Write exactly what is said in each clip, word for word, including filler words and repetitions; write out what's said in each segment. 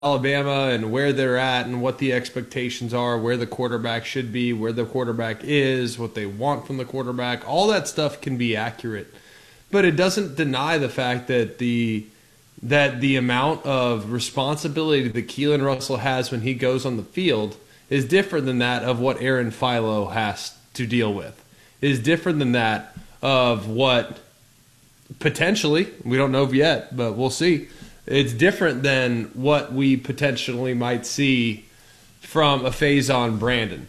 Alabama and where they're at and what the expectations are, where the quarterback should be, where the quarterback is, what they want from the quarterback. All that stuff can be accurate. But it doesn't deny the fact that the that the amount of responsibility that Keelan Russell has when he goes on the field is different than that of what Aaron Philo has to deal with. It is different than that of what potentially, we don't know yet, but we'll see. It's different than what we potentially might see from a Faison Brandon.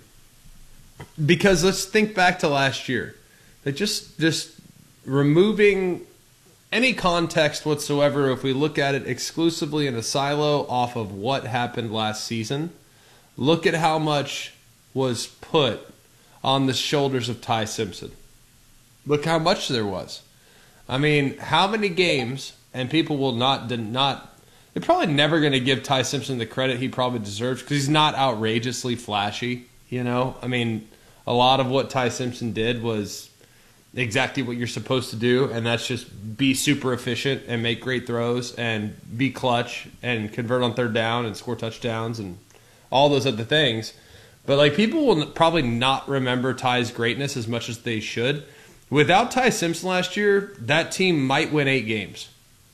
Because let's think back to last year. Like just just removing any context whatsoever, if we look at it exclusively in a silo off of what happened last season, look at how much was put on the shoulders of Ty Simpson. Look how much there was. I mean, how many games... And people will not, not they're probably never going to give Ty Simpson the credit he probably deserves because he's not outrageously flashy, you know? I mean, a lot of what Ty Simpson did was exactly what you're supposed to do, and that's just be super efficient and make great throws and be clutch and convert on third down and score touchdowns and all those other things. But, like, people will probably not remember Ty's greatness as much as they should. Without Ty Simpson last year, that team might win eight games.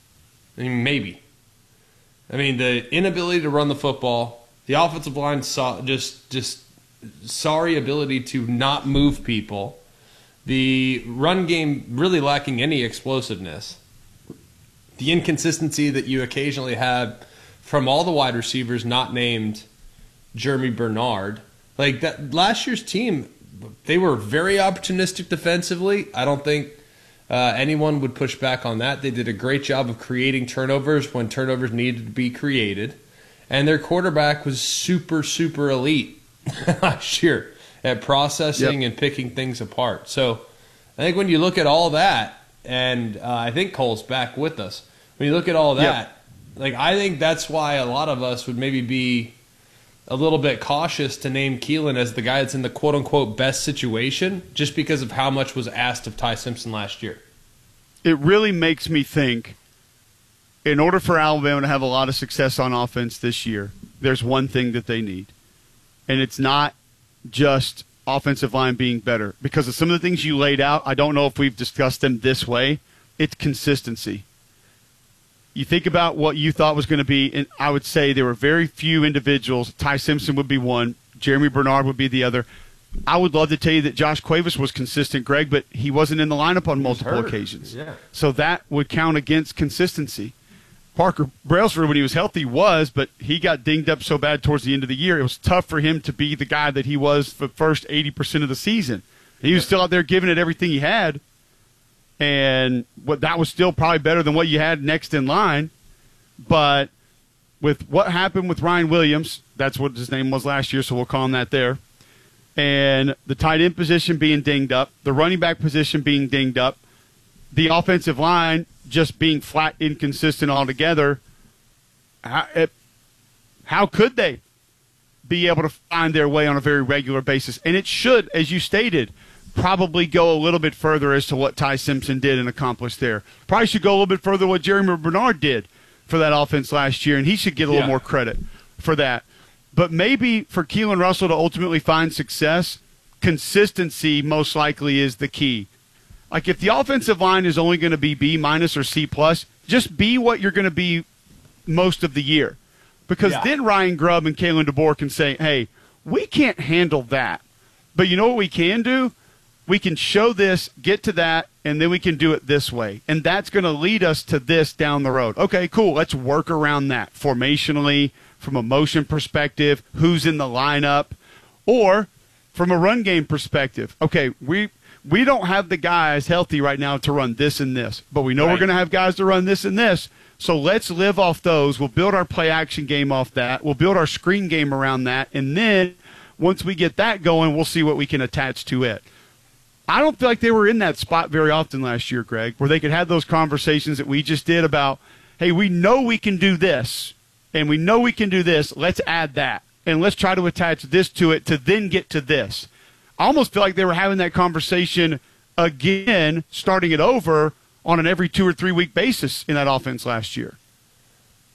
I mean, maybe. I mean, the inability to run the football, the offensive line saw just just sorry ability to not move people, the run game really lacking any explosiveness, the inconsistency that you occasionally have from all the wide receivers not named Jeremy Bernard. Like that last year's team, they were very opportunistic defensively. I don't think Uh, anyone would push back on that. They did a great job of creating turnovers when turnovers needed to be created. And their quarterback was super, super elite last year at processing yep. and picking things apart. So I think when you look at all that, and uh, I think Cole's back with us, when you look at all that, yep. like I think that's why a lot of us would maybe be a little bit cautious to name Keelan as the guy that's in the quote-unquote best situation just because of how much was asked of Ty Simpson last year. It really makes me think, in order for Alabama to have a lot of success on offense this year, there's one thing that they need. And it's not just offensive line being better. Because of some of the things you laid out, I don't know if we've discussed them this way, it's consistency. You think about what you thought was going to be, and I would say there were very few individuals. Ty Simpson would be one. Jeremy Bernard would be the other. I would love to tell you that Josh Cuevas was consistent, Greg, but he wasn't in the lineup on multiple occasions. Yeah. So that would count against consistency. Parker Brailsford, when he was healthy, was, but he got dinged up so bad towards the end of the year, it was tough for him to be the guy that he was for the first eighty percent of the season. He was still out there giving it everything he had. And what that was still probably better than what you had next in line. But with what happened with Ryan Williams, that's what his name was last year, so we'll call him that there, and the tight end position being dinged up, the running back position being dinged up, the offensive line just being flat inconsistent altogether, how, it, how could they be able to find their way on a very regular basis? And it should, as you stated, probably go a little bit further as to what Ty Simpson did and accomplished there. Probably should go a little bit further what Jeremy Bernard did for that offense last year, and he should get a little yeah. more credit for that. But maybe for Keelan Russell to ultimately find success, consistency most likely is the key. Like if the offensive line is only going to be B minus or C plus, just be what you're going to be most of the year. Because yeah. then Ryan Grubb and Kalen DeBoer can say, hey, we can't handle that. But you know what we can do? We can show this, get to that, and then we can do it this way. And that's going to lead us to this down the road. Okay, cool. Let's work around that formationally, from a motion perspective, who's in the lineup, or from a run game perspective. Okay, we we don't have the guys healthy right now to run this and this, but we know right. we're going to have guys to run this and this. So let's live off those. We'll build our play action game off that. We'll build our screen game around that. And then once we get that going, we'll see what we can attach to it. I don't feel like they were in that spot very often last year, Greg, where they could have those conversations that we just did about, hey, we know we can do this, and we know we can do this. Let's add that, and let's try to attach this to it to then get to this. I almost feel like they were having that conversation again, starting it over on an every two- or three-week basis in that offense last year.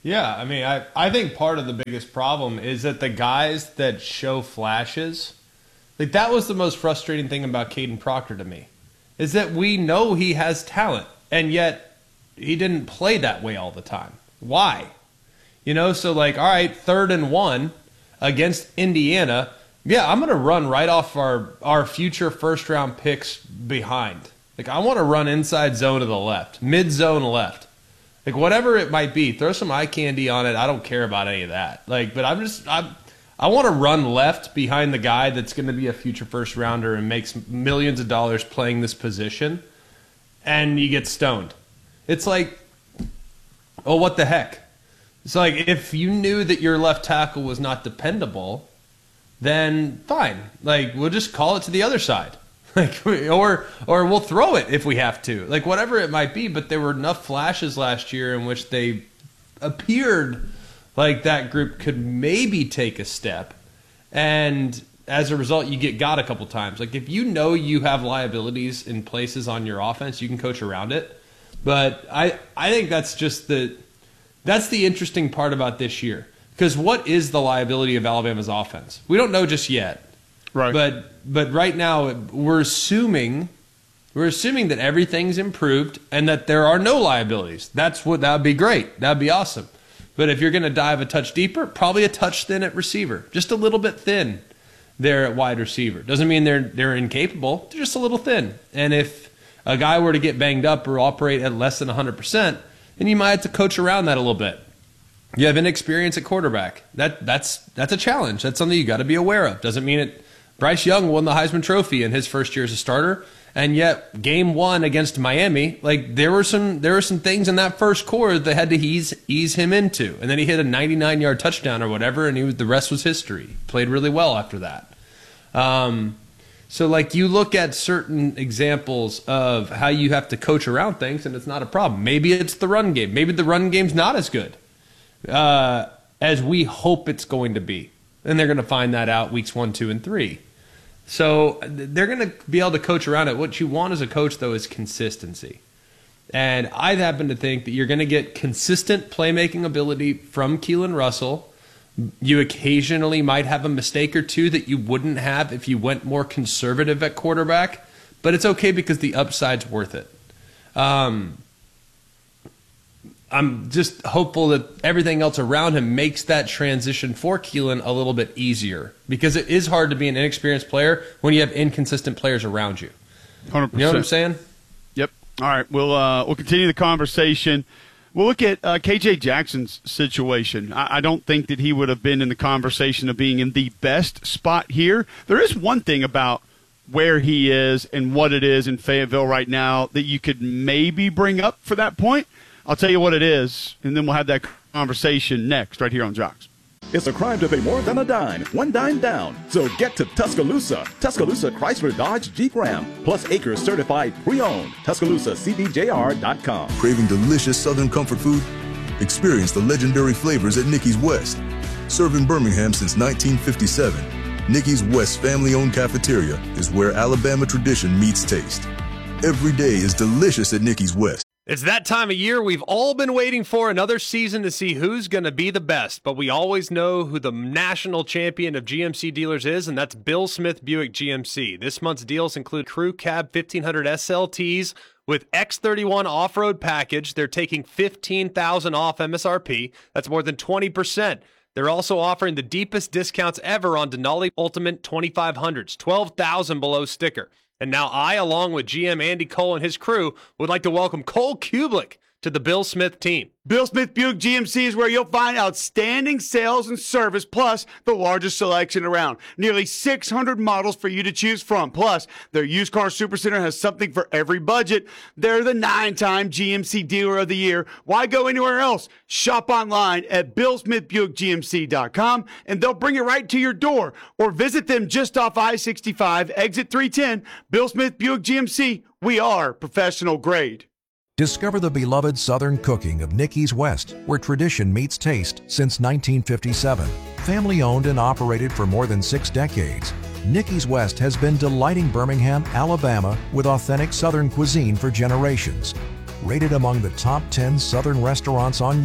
Yeah, I mean, I, I think part of the biggest problem is that the guys that show flashes, like that was the most frustrating thing about Caden Proctor to me, is that we know he has talent, and yet he didn't play that way all the time. Why? You know, so like, all right, third and one against Indiana. Yeah, I'm going to run right off our, our future first-round picks behind. Like, I want to run inside zone to the left, mid-zone left. Like, whatever it might be, throw some eye candy on it. I don't care about any of that. Like, but I'm just, I'm, I want to run left behind the guy that's going to be a future first-rounder and makes millions of dollars playing this position, and you get stoned. It's like, oh, what the heck? It's like, if you knew that your left tackle was not dependable, then fine. Like, we'll just call it to the other side. Like, or or we'll throw it if we have to. Like, whatever it might be, but there were enough flashes last year in which they appeared like that group could maybe take a step. And as a result, you get got a couple times. Like, if you know you have liabilities in places on your offense, you can coach around it. But I, I think that's just the that's the interesting part about this year. Because what is the liability of Alabama's offense? We don't know just yet. Right. But but right now we're assuming we're assuming that everything's improved and that there are no liabilities. That's what that would be great. That'd be awesome. But if you're going to dive a touch deeper, probably a touch thin at receiver, just a little bit thin there at wide receiver. Doesn't mean they're they're incapable. They're just a little thin. And if a guy were to get banged up or operate at less than one hundred percent, then you might have to coach around that a little bit. You have inexperience at quarterback. That that's that's a challenge. That's something you got to be aware of. Doesn't mean it. Bryce Young won the Heisman Trophy in his first year as a starter, and yet game one against Miami, like there were some there were some things in that first quarter that had to ease ease him into, and then he hit a ninety-nine yard touchdown or whatever, and he was the rest was history. Played really well after that. Um, so like you look at certain examples of how you have to coach around things, and it's not a problem. Maybe it's the run game. Maybe the run game's not as good uh, as we hope it's going to be. And they're going to find that out weeks one, two, and three. So they're going to be able to coach around it. What you want as a coach, though, is consistency. And I happen to think that you're going to get consistent playmaking ability from Keelan Russell. You occasionally might have a mistake or two that you wouldn't have if you went more conservative at quarterback. But it's okay because the upside's worth it. Um, I'm just hopeful that everything else around him makes that transition for Keelan a little bit easier, because it is hard to be an inexperienced player when you have inconsistent players around you. one hundred percent. You know what I'm saying? Yep. All right, we'll uh, we'll continue the conversation. We'll look at uh, K J Jackson's situation. I, I don't think that he would have been in the conversation of being in the best spot here. There is one thing about where he is and what it is in Fayetteville right now that you could maybe bring up for that point. I'll tell you what it is, and then we'll have that conversation next right here on Jocks. It's a crime to pay more than a dime, one dime down. So get to Tuscaloosa. Tuscaloosa Chrysler Dodge Jeep Ram, plus acres certified pre-owned. Tuscaloosa C D J R dot com. Craving delicious Southern comfort food? Experience the legendary flavors at Nicky's West. Serving Birmingham since nineteen fifty-seven, Nicky's West family-owned cafeteria is where Alabama tradition meets taste. Every day is delicious at Nicky's West. It's that time of year we've all been waiting for, another season to see who's going to be the best. But we always know who the national champion of G M C dealers is, and that's Bill Smith Buick G M C. This month's deals include Crew Cab fifteen hundred S L Ts with X thirty-one off-road package. They're taking fifteen thousand dollars off M S R P. That's more than twenty percent. They're also offering the deepest discounts ever on Denali Ultimate twenty-five hundreds, twelve thousand dollars below sticker. And now I, along with G M Andy Cole and his crew, would like to welcome Cole Kublik to the Bill Smith team. Bill Smith Buick G M C is where you'll find outstanding sales and service, plus the largest selection around. Nearly six hundred models for you to choose from. Plus, their used car supercenter has something for every budget. They're the nine-time G M C Dealer of the Year. Why go anywhere else? Shop online at bill smith buick g m c dot com, and they'll bring it right to your door. Or visit them just off I sixty-five, exit three ten. Bill Smith Buick G M C. We are professional grade. Discover the beloved Southern cooking of Nicky's West, where tradition meets taste since nineteen fifty-seven. Family owned and operated for more than six decades, Nicky's West has been delighting Birmingham, Alabama with authentic Southern cuisine for generations. Rated among the top ten Southern restaurants on Yelp,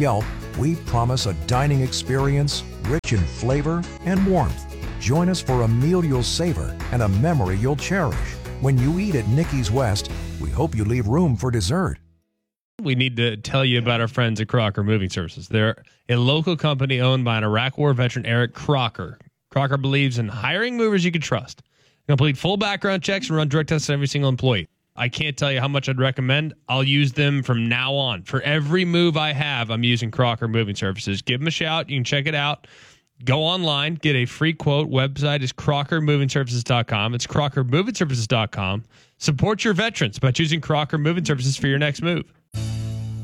We promise a dining experience rich in flavor and warmth. Join us for a meal you'll savor and a memory you'll cherish. When you eat at Nikki's West, we hope you leave room for dessert. We need to tell you about our friends at Crocker Moving Services. They're a local company owned by an Iraq War veteran, Eric Crocker. Crocker believes in hiring movers you can trust. Complete full background checks and run drug tests on every single employee. I can't tell you how much I'd recommend. I'll use them from now on. For every move I have, I'm using Crocker Moving Services. Give them a shout. You can check it out. Go online, get a free quote. Website is crocker moving services dot com. It's crocker moving services dot com. Support your veterans by choosing Crocker Moving Services for your next move.